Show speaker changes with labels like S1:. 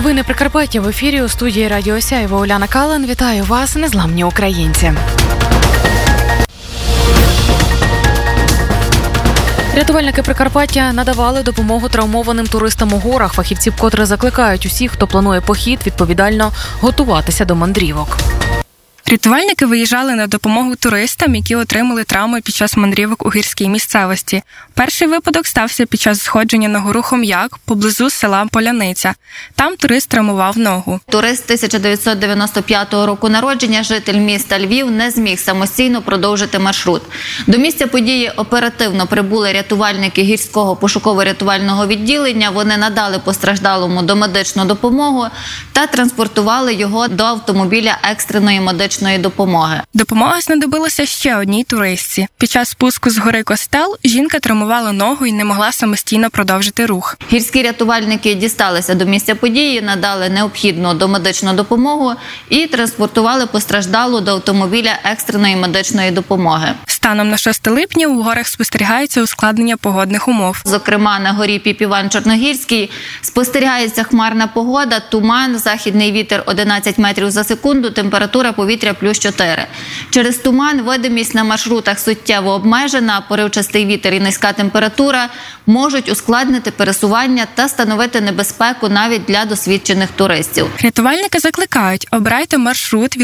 S1: Новини Прикарпаття в ефірі. У студії Радіо Сяйво Уляна Кален. Вітаю вас, незламні українці. Рятувальники Прикарпаття надавали допомогу травмованим туристам у горах. Фахівці вкотре закликають усіх, хто планує похід, відповідально готуватися до мандрівок.
S2: Рятувальники виїжджали на допомогу туристам, які отримали травми під час мандрівок у гірській місцевості. Перший випадок стався під час сходження на гору Хом'як поблизу села Поляниця. Там турист травмував ногу.
S3: Турист 1995 року народження, житель міста Львів, не зміг самостійно продовжити маршрут. До місця події оперативно прибули рятувальники гірського пошуково-рятувального відділення. Вони надали постраждалому домедичну допомогу та транспортували його до автомобіля екстреної медичної допомоги.
S2: Допомога знадобилася ще одній туристці. Під час спуску з гори Костел жінка травмувала ногу і не могла самостійно продовжити рух.
S3: Гірські рятувальники дісталися до місця події, надали необхідну домедичну допомогу і транспортували постраждалу до автомобіля екстреної медичної допомоги.
S2: Станом на 6 липня у горах спостерігається ускладнення погодних умов.
S3: Зокрема, на горі Піп-Іван-Чорногірський спостерігається хмарна погода, туман, західний вітер 11 метрів за секунду, температура повітря плюс 4. Через туман видимість на маршрутах суттєво обмежена, поривчастий вітер і низька температура можуть ускладнити пересування та становити небезпеку навіть для досвідчених туристів.
S2: Рятувальники закликають: обирайте маршрут,